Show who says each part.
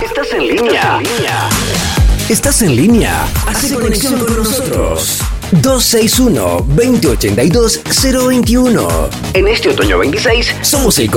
Speaker 1: Estás en línea. Estás en línea. Hace conexión con nosotros. 261-2082-021. En este otoño 26 somos el